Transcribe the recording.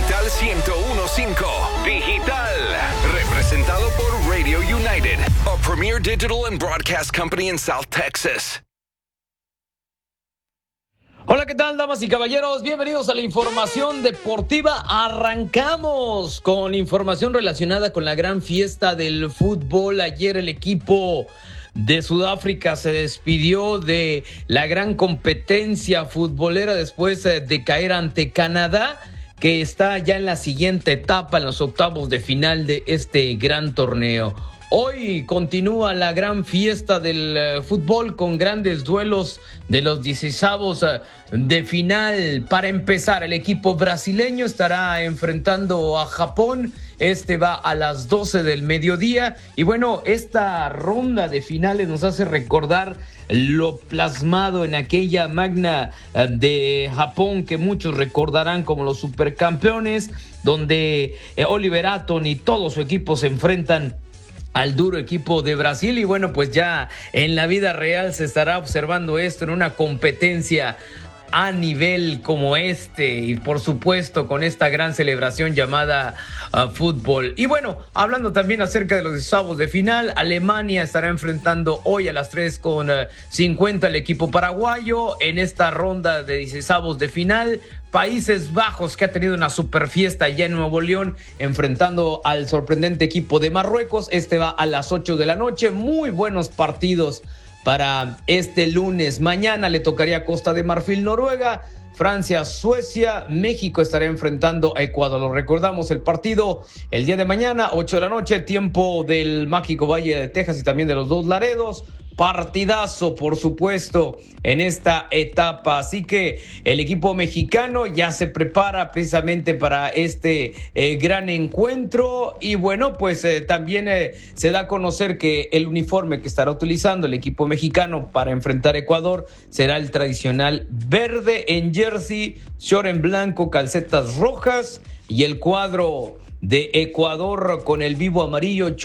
Digital 101.5. Digital. Representado por Radio United, a premier digital and broadcast company in South Texas. Hola, ¿qué tal, damas y caballeros? Bienvenidos a la información deportiva. Arrancamos con información relacionada con la gran fiesta del fútbol. Ayer el equipo de Sudáfrica se despidió de la gran competencia futbolera después de caer ante Canadá, que está ya en la siguiente etapa, en los octavos de final de este gran torneo. Hoy continúa la gran fiesta del fútbol con grandes duelos de los 16avos de final. Para empezar, el equipo brasileño estará enfrentando a Japón. Este va a las 12 del mediodía. Y bueno, esta ronda de finales nos hace recordar lo plasmado en aquella magna de Japón que muchos recordarán como los supercampeones, donde Oliver Atom y todo su equipo se enfrentan al duro equipo de Brasil. Y bueno, pues ya en la vida real se estará observando esto en una competencia a nivel como este, y por supuesto con esta gran celebración llamada fútbol. Y bueno, hablando también acerca de los octavos de final, Alemania estará enfrentando hoy a las 3:50 al equipo paraguayo en esta ronda de 16avos de final. Países Bajos, que ha tenido una super fiesta ya en Nuevo León, enfrentando al sorprendente equipo de Marruecos. Este va a las 8 de la noche. Muy buenos partidos para este lunes. Mañana le tocaría Costa de Marfil, Noruega, Francia, Suecia, México estará enfrentando a Ecuador. Lo recordamos, el partido el día de mañana, 8 de la noche, tiempo del mágico Valle de Texas y también de los Dos Laredos. Partidazo, por supuesto, en esta etapa. Así que el equipo mexicano ya se prepara precisamente para este gran encuentro. Y bueno, pues también se da a conocer que el uniforme que estará utilizando el equipo mexicano para enfrentar a Ecuador será el tradicional verde en jersey, short en blanco, calcetas rojas y el cuadro de Ecuador con el vivo amarillo,